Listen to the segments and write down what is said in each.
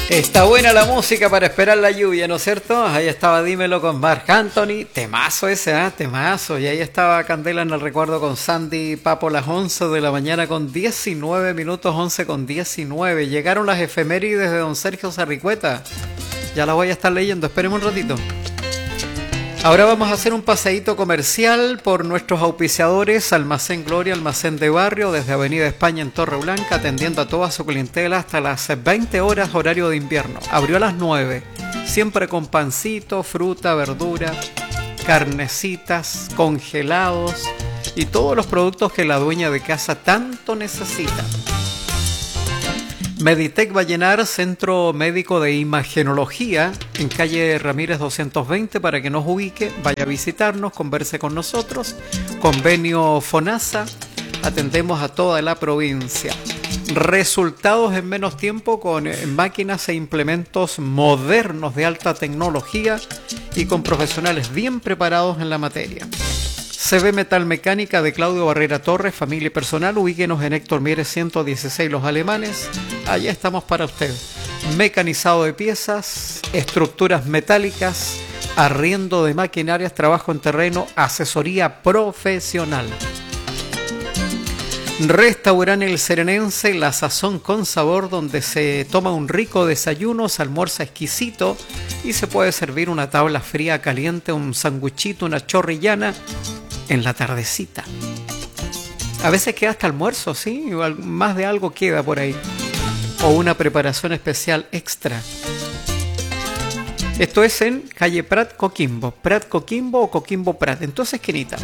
Está buena la música para esperar la lluvia, ¿no es cierto? Ahí estaba Dímelo con Marc Anthony, temazo ese, temazo. Y ahí estaba Candela en el recuerdo con Sandy Papo, las 11 de la mañana con 19 minutos, 11 con 19. Llegaron las efemérides de don Sergio Sarricueta. Ya las voy a estar leyendo, espérenme un ratito. Ahora vamos a hacer un paseíto comercial por nuestros auspiciadores, Almacén Gloria, Almacén de Barrio, desde Avenida España en Torre Blanca, atendiendo a toda su clientela hasta las 20 horas horario de invierno. Abrió a las 9, siempre con pancito, fruta, verdura, carnecitas, congelados y todos los productos que la dueña de casa tanto necesita. Meditec Vallenar, Centro Médico de Imagenología, en calle Ramírez 220, para que nos ubique, vaya a visitarnos, converse con nosotros. Convenio FONASA, atendemos a toda la provincia. Resultados en menos tiempo con máquinas e implementos modernos de alta tecnología y con profesionales bien preparados en la materia. CB Metalmecánica de Claudio Barrera Torres, familia y personal, ubíquenos en Héctor Mieres 116 Los Alemanes, allá estamos para usted. Mecanizado de piezas, estructuras metálicas, arriendo de maquinarias, trabajo en terreno, asesoría profesional. Restaurante El Serenense, la sazón con sabor, donde se toma un rico desayuno, se almuerza exquisito y se puede servir una tabla fría caliente, un sanguchito, una chorrillana en la tardecita. A veces queda hasta almuerzo, ¿sí? Más de algo queda por ahí. O una preparación especial extra. Esto es en calle Prat Coquimbo. Prat Coquimbo o Coquimbo Prat. Entonces, esquinita.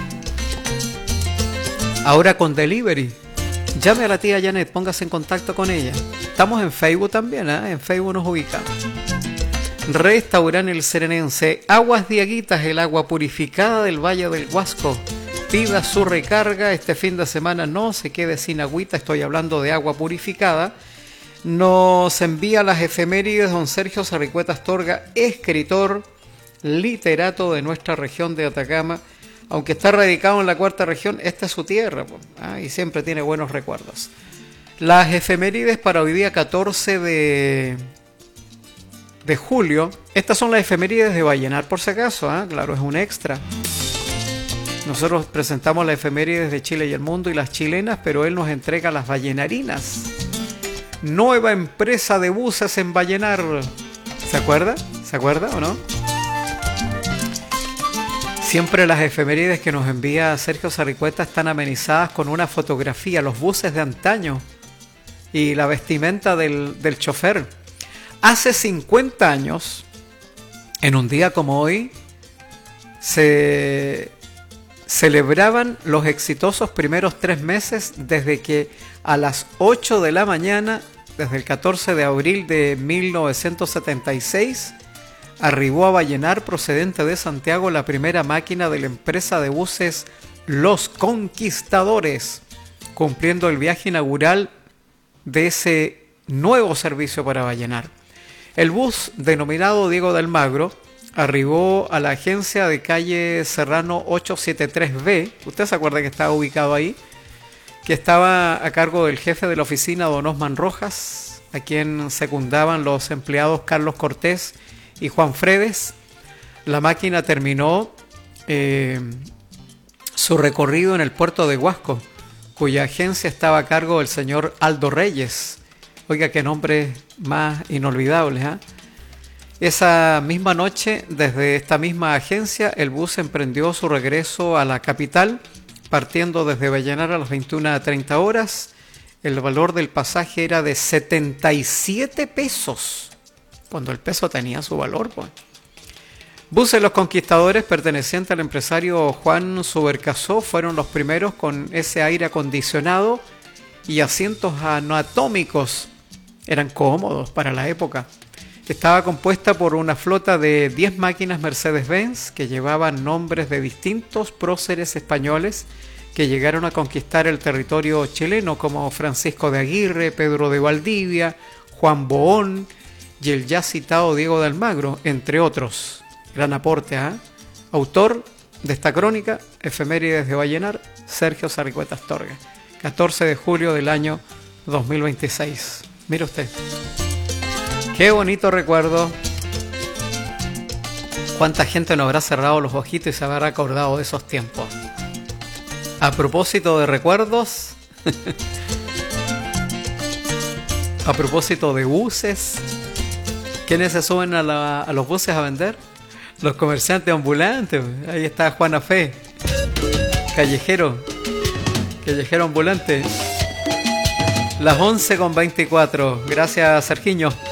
Ahora con delivery. Llame a la tía Janet, póngase en contacto con ella. Estamos en Facebook también, En Facebook nos ubicamos. Restaurante El Serenense, Aguas Diaguitas, el agua purificada del Valle del Huasco. Pida su recarga este fin de semana, no se quede sin agüita, estoy hablando de agua purificada. Nos envía las efemérides don Sergio Sarricueta Astorga, escritor, literato de nuestra región de Atacama. Aunque está radicado en la cuarta región, esta es su tierra, y siempre tiene buenos recuerdos. Las efemérides para hoy día 14 de julio. Estas son las efemérides de Vallenar, por si acaso, claro, es un extra. Nosotros presentamos las efemérides de Chile y el mundo y las chilenas, pero él nos entrega las vallenarinas. Nueva empresa de buses en Vallenar. ¿Se acuerda? ¿Se acuerda o no? Siempre las efemérides que nos envía Sergio Sarricueta están amenizadas con una fotografía, los buses de antaño y la vestimenta del chofer. Hace 50 años, en un día como hoy, se celebraban los exitosos primeros 3 meses desde que a las 8 de la mañana, desde el 14 de abril de 1976, arribó a Vallenar, procedente de Santiago, la primera máquina de la empresa de buses Los Conquistadores, cumpliendo el viaje inaugural de ese nuevo servicio para Vallenar. El bus, denominado Diego de Almagro, arribó a la agencia de calle Serrano 873B. ¿Usted se acuerda que estaba ubicado ahí? Que estaba a cargo del jefe de la oficina, don Osman Rojas, a quien secundaban los empleados Carlos Cortés y Juan Fredes. La máquina terminó su recorrido en el puerto de Huasco, cuya agencia estaba a cargo del señor Aldo Reyes. Oiga, qué nombre más inolvidable, Esa misma noche, desde esta misma agencia, el bus emprendió su regreso a la capital, partiendo desde Vallenar a las 21:30 horas. El valor del pasaje era de 77 pesos, cuando el peso tenía su valor, pues. Buses Los Conquistadores, pertenecientes al empresario Juan Subercasó, fueron los primeros con ese aire acondicionado y asientos anatómicos. Eran cómodos para la época. Estaba compuesta por una flota de 10 máquinas Mercedes-Benz que llevaban nombres de distintos próceres españoles que llegaron a conquistar el territorio chileno, como Francisco de Aguirre, Pedro de Valdivia, Juan Bohón y el ya citado Diego de Almagro, entre otros. Gran aporte, Autor de esta crónica, Efemérides de Vallenar, Sergio Sarricueta Astorga. 14 de julio del año 2026. Mire usted. Qué bonito recuerdo. Cuánta gente no habrá cerrado los ojitos y se habrá acordado de esos tiempos. A propósito de recuerdos, a propósito de buses, ¿quiénes se suben a los buses a vender? Los comerciantes ambulantes. Ahí está Juana Fe, callejero ambulante. Las 11:24. Gracias, Sergiño.